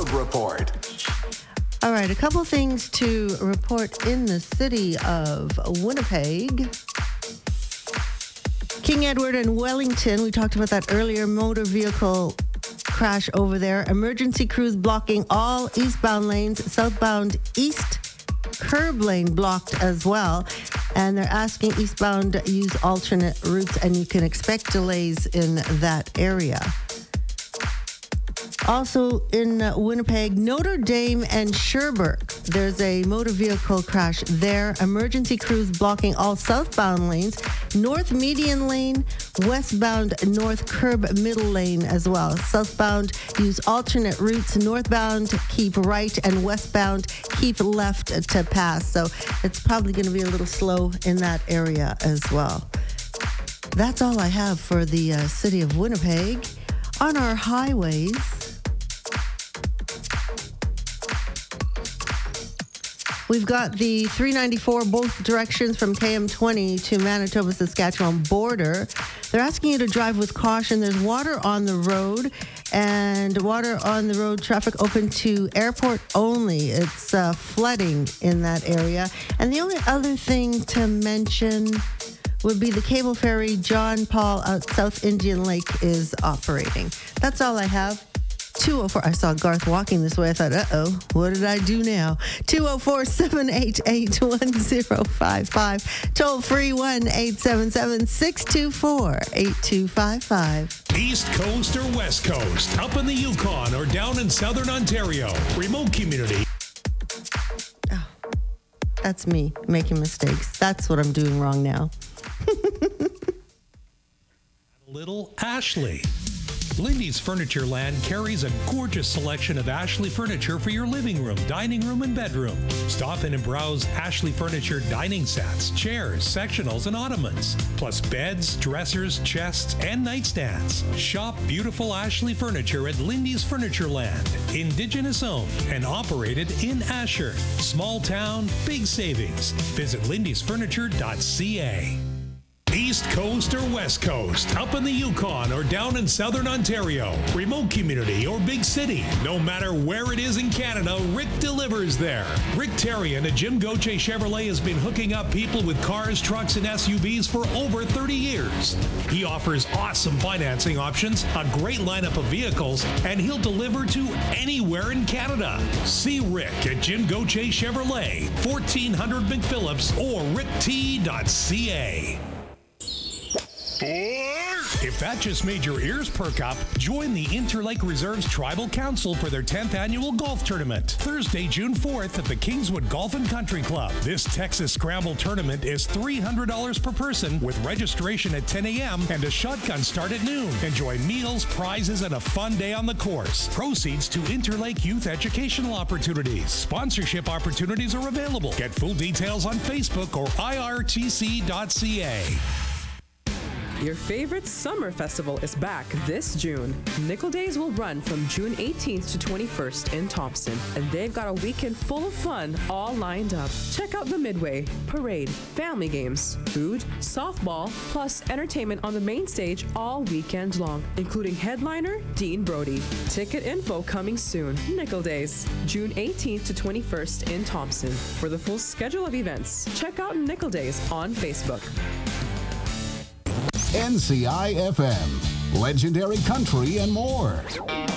Road Report. All right, a couple things to report in the city of Winnipeg. King Edward and Wellington, we talked about that earlier, motor vehicle crash over there. Emergency crews blocking all eastbound lanes, southbound east curb lane blocked as well. And they're asking eastbound use alternate routes, and you can expect delays in that area. Also in Winnipeg, Notre Dame and Sherbrooke. There's a motor vehicle crash there. Emergency crews blocking all southbound lanes, north median lane, westbound north curb middle lane as well. Southbound use alternate routes. Northbound keep right, and westbound keep left to pass. So it's probably going to be a little slow in that area as well. That's all I have for the city of Winnipeg. On our highways, we've got the 394 both directions from KM20 to Manitoba-Saskatchewan border. They're asking you to drive with caution. There's water on the road, and water on the road, traffic open to airport only. It's flooding in that area. And the only other thing to mention would be the cable ferry John Paul out South Indian Lake is operating. That's all I have. 204, I saw Garth walking this way. I thought, what did I do now? 204-788-1055. Toll free 1-877-624-8255. East Coast or West Coast, up in the Yukon or down in Southern Ontario. Remote community. Oh, that's me making mistakes. That's what I'm doing wrong now. Little Ashley. Lindy's Furniture Land carries a gorgeous selection of Ashley furniture for your living room, dining room, and bedroom. Stop in and browse Ashley Furniture dining sets, chairs, sectionals, and ottomans, plus beds, dressers, chests, and nightstands. Shop beautiful Ashley furniture at Lindy's Furniture Land. Indigenous owned and operated in Asher. Small town, big savings. Visit lindysfurniture.ca. East Coast or West Coast, up in the Yukon or down in Southern Ontario, remote community or big city. No matter where it is in Canada, Rick delivers there. Rick Terrian at Jim Gauthier Chevrolet has been hooking up people with cars, trucks, and SUVs for over 30 years. He offers awesome financing options, a great lineup of vehicles, and he'll deliver to anywhere in Canada. See Rick at Jim Gauthier Chevrolet, 1400 McPhillips or rickt.ca. If that just made your ears perk up, join the Interlake Reserves Tribal Council for their 10th annual golf tournament, Thursday, June 4th at the Kingswood Golf and Country Club. This Texas Scramble tournament is $300 per person with registration at 10 a.m. and a shotgun start at noon. Enjoy meals, prizes, and a fun day on the course. Proceeds to Interlake Youth Educational Opportunities. Sponsorship opportunities are available. Get full details on Facebook or irtc.ca. Your favorite summer festival is back this June. Nickel Days will run from June 18th to 21st in Thompson, and they've got a weekend full of fun all lined up. Check out the Midway, parade, family games, food, softball, plus entertainment on the main stage all weekend long, including headliner Dean Brody. Ticket info coming soon. Nickel Days, June 18th to 21st in Thompson. For the full schedule of events, check out Nickel Days on Facebook. NCI FM, legendary country and more.